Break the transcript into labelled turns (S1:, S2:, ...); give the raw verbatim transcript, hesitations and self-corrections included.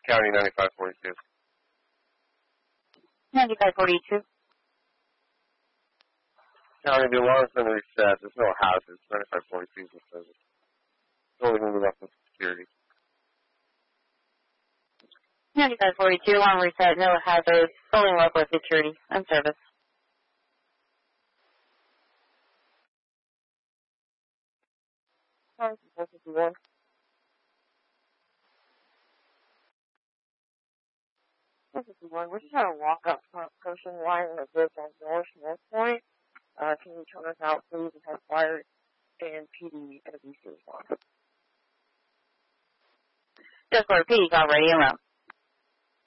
S1: County ninety-five forty-two.
S2: ninety-five forty-two.
S1: County, the alarm's been reset. There's no houses. ninety-five forty-two is in service. It's only going to be left in security.
S2: ninety-five forty-two, alarm reset, no hazards, fully left with security, in service.
S3: four fifty-one. four fifty-one, we just had a walk-up person wiring a bridge on North North Point. Uh, can you turn us out, please, and have fire and P D and a B C respond?
S2: Just for P D, got ready and round.